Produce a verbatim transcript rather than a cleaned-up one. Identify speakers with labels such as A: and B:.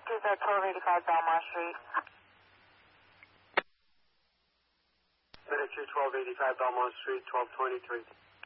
A: is at twelve eighty-five Belmont Street.
B: Miniature twelve eighty-five Belmont Street, twelve twenty-three.